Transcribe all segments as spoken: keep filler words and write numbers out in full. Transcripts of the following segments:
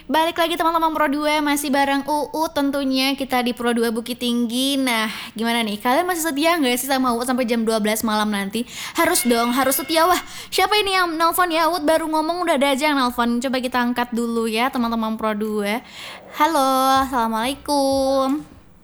Balik lagi teman-teman Pro dua, masih bareng Uut tentunya, kita di Pro dua Bukit Tinggi. Nah, gimana nih? Kalian masih setia nggak sih sama Uut sampai jam dua belas malam nanti? Harus dong, harus setia. Wah, siapa ini yang nelfon ya? Uut baru ngomong udah ada aja yang nelfon. Coba kita angkat dulu ya teman-teman Pro dua. Halo, Assalamualaikum.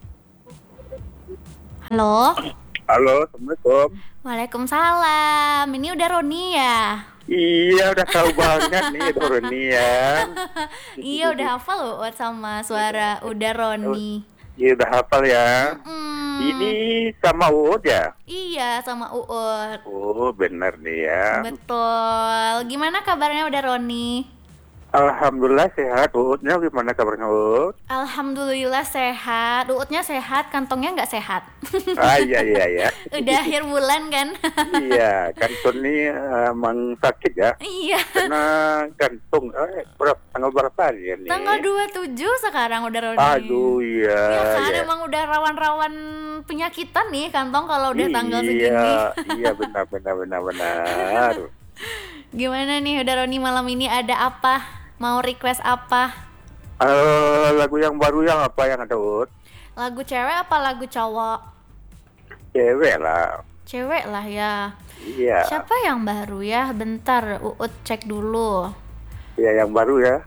Halo. Halo, Assalamualaikum. Waalaikumsalam. Ini udah Roni ya? Iya, udah tahu banget nih Roni ya. Iya, udah hafal loh Uut sama suara udah Roni. Iya, udah hafal ya. Mm. Ini sama Uud ya? Iya, sama Uut. Oh, bener nih ya. Betul. Gimana kabarnya udah Roni? Alhamdulillah sehat. Uudnya gimana kabarnya Uud? Alhamdulillah sehat. Uutnya sehat, kantongnya nggak sehat. Ah, iya, iya, iya. Udah akhir bulan kan? Iya, kantung ini uh, emang sakit ya. Iya. Karena kantung, eh, berapa, tanggal berapa hari ini? Tanggal dua puluh tujuh sekarang udah Roni. Aduh, iya. Iya kan, iya. emang udah rawan-rawan penyakitan nih kantong kalau udah tanggal iya, segini. Iya, benar, benar, benar, benar. Gimana nih udah Roni, malam ini ada apa? Mau request apa? Uh, lagu yang baru yang apa yang ada Uud? Lagu cewek apa lagu cowok? Cewek lah. Cewek lah ya. Iya. Siapa yang baru ya? Bentar, Uut cek dulu. Iya, yang baru ya.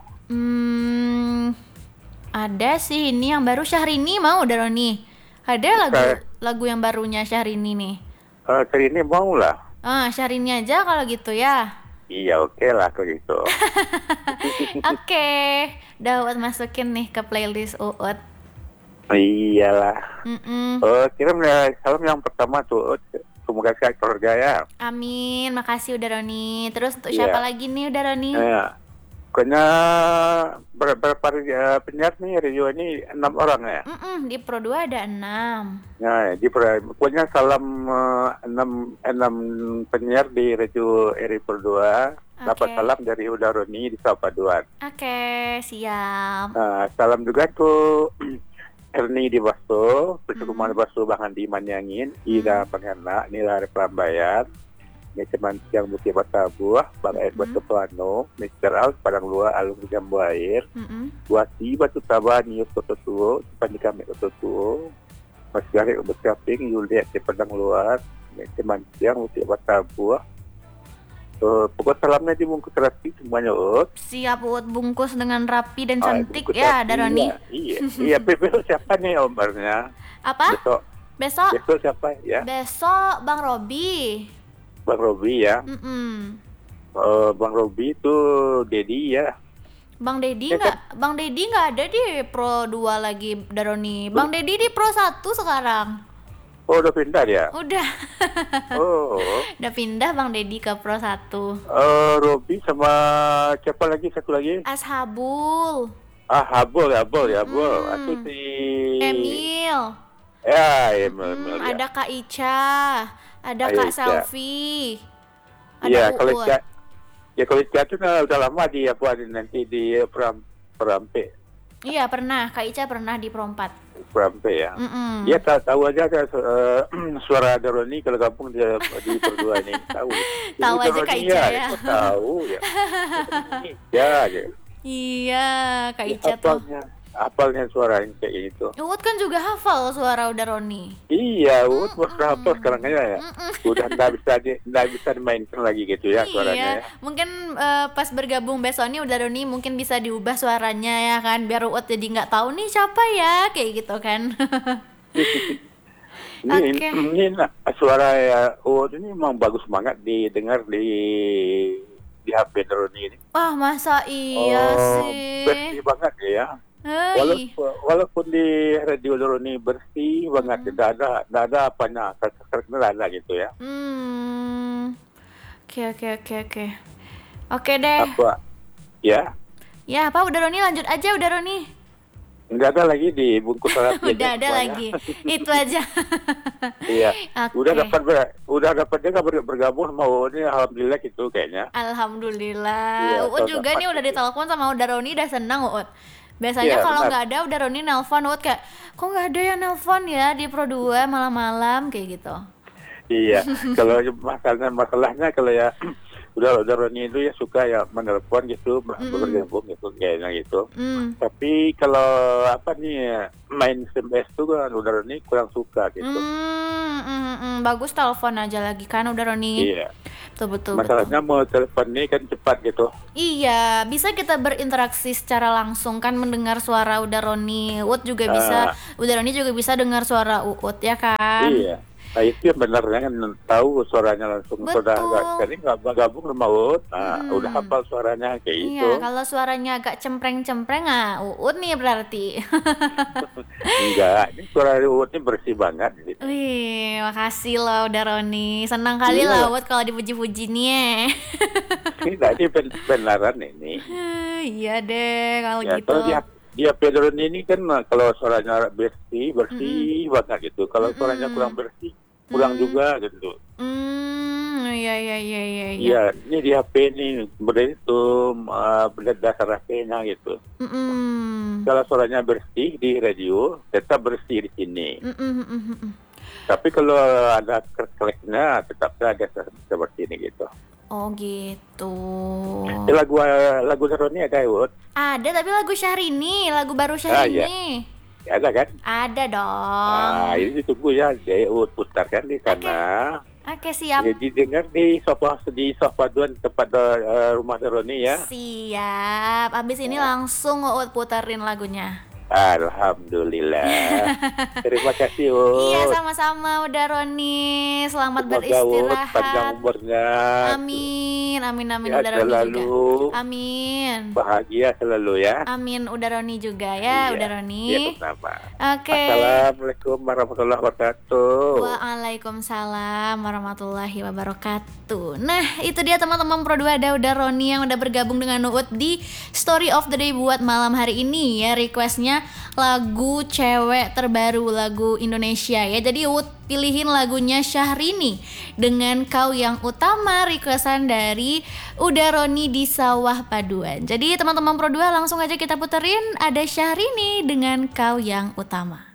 Hmm, ada sih ini yang baru. Syahrini mau udah Roni. Ada lagu Oke. lagu yang barunya Syahrini nih. Uh, kali ini mau lah. Ah, Syahrini aja kalau gitu ya. Iya, oke lah kalau gitu. Oke, udah Uut masukin nih ke playlist Uut. Iyalah. Mm-mm. Uh, kirim ya salam yang pertama tuh. Semoga sehat keluarga ya. Amin, makasih udah Roni. Terus untuk Iya. siapa lagi nih udah Roni? Eh, pokoknya ber- berapa uh, penyiar nih radio ini enam orang ya. Mm-mm, di Pro dua ada enam. Nah, di pokoknya salam uh, enam enam penyiar di radio R I Perdua. Dapat Oke. salam dari Uda Roni di Sapaduan. Oke, siap. Nah, salam juga tuh Erni di Basto, Percukuman Basto Bang Andi Manyangin, Ida Pangana, Nila Pelambayan, Neceman Siang Bukit Batabuah, Bang Ed Batu Tuano, Mister Al Padang Luar, Alung Jambu Air, Mm-mm. Wasi Batu Taba, Nius Toto Tuo, Pandika Mek Toto Tuo, Mas Gari Ubet Kaping, Yuliat di Padang Luar, Neceman Siang Bukit Batabuah. Uh, pokok salamnya dibungkus rapi semuanya, Ut. Siap Uut, bungkus dengan rapi dan Ah, cantik bungkus ya, rapi, ada Roni. Iya, iya. Iya, besok siapa nih omarnya? Apa? Besok, Besok? besok siapa ya? Besok Bang Robi. Bang Robi ya. Mm-mm. Uh, Bang Robi itu Dedi ya. Bang Dedi Ya, nggak? Bang Dedi nggak ada di Pro dua lagi, Daroni. Bang Dedi di Pro satu sekarang. Oh, udah pindah ya? Udah. Oh. Udah pindah Bang Dedi ke Pro satu. Uh, Robi sama siapa lagi satu lagi? Ashabul. Ah, Habul ya, Habul ya, Habul. Hmm. Aku si Emil. Ya, Emil, Hmm, Emil ya. ada Kak Ica. Ada Ayo, Kak Ica. Selfie. Ada Iya, kalau Uut. Ica, ya kalau Ica itu nah, udah lama di apa nanti di Peram, Perampe, Iya pernah, Kak Ica pernah di Pro empat. Perampe ya. Mm-mm. Dia tahu, tahu aja ada uh, suara Daroni kalau kampung dia di Perdua ini tahu. Tahu Jadi aja Kak Daroni Ica ya. dia tahu ya. Ya, ya. Iya, Kak Ica tuh. Apalnya, apalnya suara yang kayak gitu. Uut kan juga hafal suara udah Roni. Iya, Ud berapa sekarang aja ya. Mm-mm. Udah nggak bisa di, nggak bisa dimainkan lagi gitu ya suaranya Iya, ya. mungkin eh, pas bergabung besok nih udah Roni mungkin bisa diubah suaranya ya kan, biar Uut jadi nggak tahu nih siapa ya, kayak gitu kan. Ini, Oke. ini nah, suara ya, Ud ini memang bagus banget didengar di di H P Daroni ini. Wah, masa iya Oh, sih? bersih banget ya. Hei. Walaupun, walaupun di radio Daroni bersih banget, tidak ada tidak ada apanya, kereknya tidak ada gitu ya. Hmm. Oke, oke, oke, oke. Oke deh. Apa? Ya, Ya, apa udah Roni lanjut aja udah Roni. nggak ada lagi di bungkus alat Udah ini ada semuanya. lagi. Itu aja. Iya. Oke. Udah dapat ber- udah dapat juga ber- bergabung sama Uud ini, alhamdulillah gitu kayaknya. Alhamdulillah. Iya, Uut tahun juga depan nih udah gitu. ditelepon sama udah Roni, udah senang Uut. Biasanya Iya, kalau benar. nggak ada udah Roni nelpon Uut kayak, kok nggak ada yang nelpon ya di Pro dua malam-malam kayak gitu. Iya. Kalau masalahnya masalahnya kalau ya udah udah Roni itu ya suka ya menelpon gitu, Mm-mm. bergabung gitu kayaknya gitu. Mm. Tapi kalau apa nih main S M S tuh kan udah Roni kurang suka gitu. Mm, mm, mm. Bagus telepon aja lagi kan udah Roni. Iya. Betul betul Masalahnya betul. mau telepon nih kan cepat gitu. Iya, bisa kita berinteraksi secara langsung kan mendengar suara udah Roni. Uut juga bisa, Ah, udah Roni juga bisa dengar suara Uut ya kan? iya. Nah itu yang benarnya kan tahu suaranya langsung sudah agak Betul. sering nggak gabung sama Ut. Nah, udah Mm-mm. hafal suaranya kayak Iya, gitu. kalau suaranya agak cempreng-cempreng ah, Uut nih berarti. Enggak, ini suara Ut ini bersih banget gitu. Wih, makasih loh udah Roni. Senang kali Iya lah lah. Uut kalau dipuji-puji nih. Ya. Ini ini ben- benaran ini. Iya deh kalau Ya, gitu. kalau dia dia Pedron ini kan nah, kalau suaranya bersih, Mm-mm. bersih banget gitu. Kalau suaranya kurang Mm-mm. bersih, kurang Hmm. juga gitu. Hmm, iya iya iya iya iya. Iya, ini di H P ini kemudian itu uh, dasar H P-nya gitu. Mm-mm. Kalau suaranya bersih di radio, tetap bersih di sini. Mm-mm, mm-mm, mm-mm. Tapi kalau ada klek-kleknya, tetap ada seperti ini gitu. Oh gitu. Eh, lagu lagu Roni ada Ut? Ada tapi lagu Syahrini, lagu baru Ah iya, Syahrini. ada kan? Ada dong. Ah, ini ditunggu ya, dia Ut putarkan di Oke, sana. oke siap. Jadi dengar di sofa di sofa dua tempat uh, rumah Roni ya. Siap. Abis ini langsung Uut puterin lagunya. Alhamdulillah. Terima kasih Iya Ut. sama-sama udah Roni. Selamat Semoga Ut panjang beristirahat. umurnya. Amin, amin, amin Ya udah Roni juga. selalu Amin. bahagia selalu ya. Amin udah Roni juga ya, Iya, udah dia Roni. pertama. Oke. Assalamualaikum warahmatullahi wabarakatuh. Waalaikumsalam warahmatullahi wabarakatuh. Nah, itu dia teman-teman Pro dua ada udah Roni yang udah bergabung dengan Uut di Story of the Day buat malam hari ini ya. Requestnya lagu cewek terbaru, lagu Indonesia ya. Jadi Uut pilihin lagunya Syahrini dengan Kau Yang Utama, requestan dari udah Roni di Sawah Paduan. Jadi teman-teman Pro dua langsung aja kita puterin ada Syahrini dengan Kau Yang Utama.